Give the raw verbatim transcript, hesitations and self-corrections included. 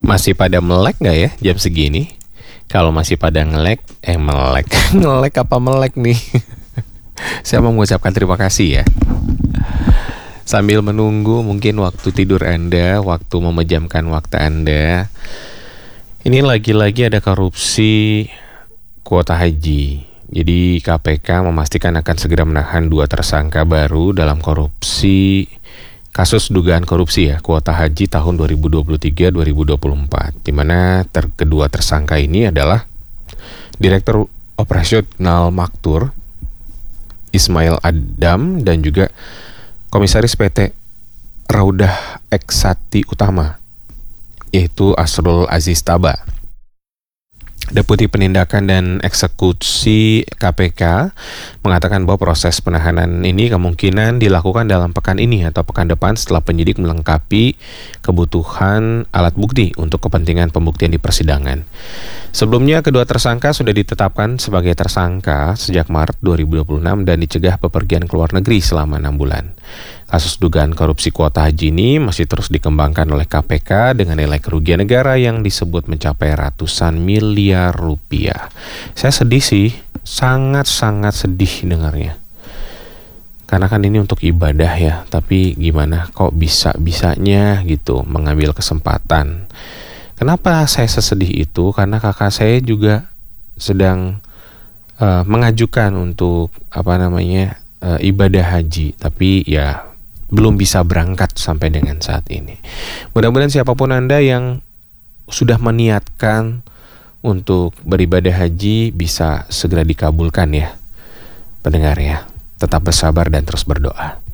Masih pada melek nggak ya jam segini? Kalau masih pada ngelek, eh melek, ngelek apa melek nih? Saya mau mengucapkan terima kasih ya. Sambil menunggu mungkin waktu tidur Anda, waktu memejamkan waktu Anda. Ini lagi-lagi ada korupsi kuota haji. Jadi K P K memastikan akan segera menahan dua tersangka baru dalam korupsi kasus dugaan korupsi ya kuota haji tahun dua ribu dua puluh tiga dua ribu dua puluh empat, di mana ter- kedua tersangka ini adalah Direktur Operasional Maktur Ismail Adam dan juga Komisaris P T Raudah Eksati Utama yaitu Asrul Aziz Taba. Deputi Penindakan dan Eksekusi K P K mengatakan bahwa proses penahanan ini kemungkinan dilakukan dalam pekan ini atau pekan depan setelah penyidik melengkapi kebutuhan alat bukti untuk kepentingan pembuktian di persidangan. Sebelumnya kedua tersangka sudah ditetapkan sebagai tersangka sejak Maret dua ribu dua puluh enam dan dicegah bepergian ke luar negeri selama enam bulan. Kasus dugaan korupsi kuota haji ini masih terus dikembangkan oleh K P K dengan nilai kerugian negara yang disebut mencapai ratusan miliar rupiah. Saya sedih sih, sangat-sangat sedih dengarnya. Karena kan ini untuk ibadah ya, tapi gimana kok bisa-bisanya gitu mengambil kesempatan. Kenapa saya sesedih itu? Karena kakak saya juga sedang uh, mengajukan untuk apa namanya uh, ibadah haji, tapi ya belum bisa berangkat sampai dengan saat ini. Mudah-mudahan siapapun Anda yang sudah meniatkan untuk beribadah haji bisa segera dikabulkan ya. Pendengar ya, tetap bersabar dan terus berdoa.